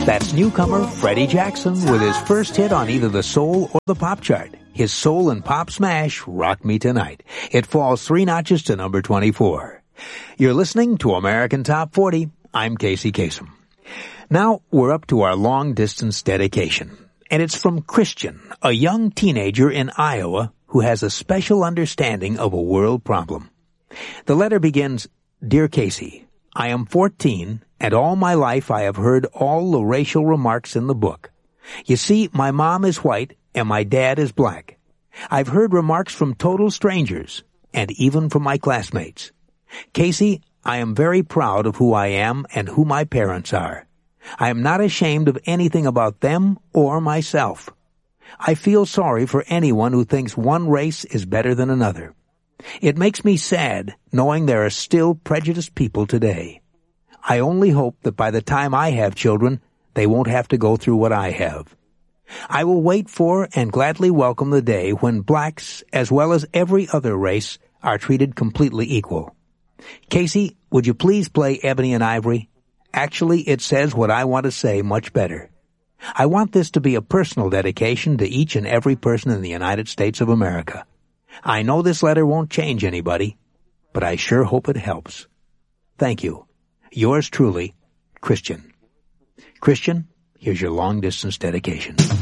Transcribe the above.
That's newcomer Freddie Jackson with his first hit on either the soul or the pop chart. His soul and pop smash, Rock Me Tonight. It falls 3 notches to number 24. You're listening to American Top 40. I'm Casey Kasem. Now we're up to our long-distance dedication. And it's from Christian, a young teenager in Iowa who has a special understanding of a world problem. The letter begins, Dear Casey, I am 14, and all my life I have heard all the racial remarks in the book. You see, my mom is white and my dad is black. I've heard remarks from total strangers, and even from my classmates. Casey, I am very proud of who I am and who my parents are. I am not ashamed of anything about them or myself. I feel sorry for anyone who thinks one race is better than another. It makes me sad knowing there are still prejudiced people today. I only hope that by the time I have children, they won't have to go through what I have. I will wait for and gladly welcome the day when blacks, as well as every other race, are treated completely equal. Casey, would you please play Ebony and Ivory? Actually, it says what I want to say much better. I want this to be a personal dedication to each and every person in the United States of America. I know this letter won't change anybody, but I sure hope it helps. Thank you. Yours truly, Christian. Christian, here's your long-distance dedication.